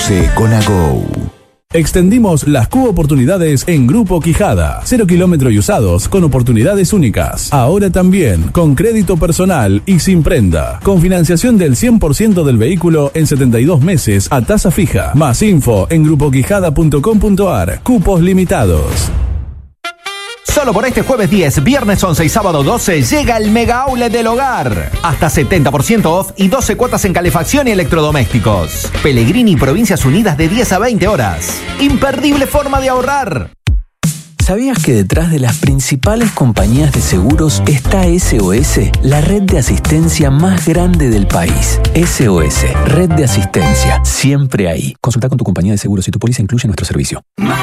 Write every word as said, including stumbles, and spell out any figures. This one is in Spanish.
Conoce con Ago. Extendimos las Q-oportunidades en Grupo Quijada. Cero kilómetro y usados con oportunidades únicas. Ahora también con crédito personal y sin prenda. Con financiación del cien por ciento del vehículo en setenta y dos meses a tasa fija. Más info en grupo quijada punto com punto ar. Cupos limitados. Solo por este jueves diez, viernes once y sábado doce llega el Mega Outlet del Hogar. Hasta setenta por ciento off y doce cuotas en calefacción y electrodomésticos. Pellegrini, Provincias Unidas de diez a veinte horas. Imperdible forma de ahorrar. ¿Sabías que detrás de las principales compañías de seguros está S O S, la red de asistencia más grande del país? S O S, red de asistencia, siempre ahí. Consulta con tu compañía de seguros si tu póliza incluye nuestro servicio.